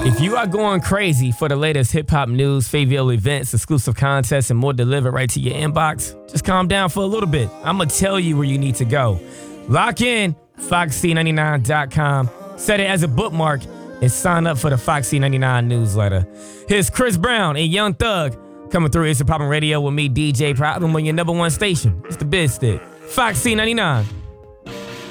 If you are going crazy for the latest hip-hop news, Fayetteville events, exclusive contests, and more delivered right to your inbox, just calm down for a little bit. I'm going to tell you where you need to go. Lock in FoxC99.com, set it as a bookmark, and sign up for the FoxC99 newsletter. Here's Chris Brown and Young Thug coming through It's a Poppin' Radio with me, DJ Problem, on your number one station. It's the Biz Stick, FoxC99.